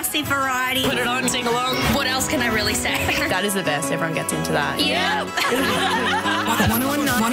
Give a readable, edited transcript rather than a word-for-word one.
sexy variety. Put it on, sing along. What else can I really say? That is the best. Everyone gets into that. Yeah.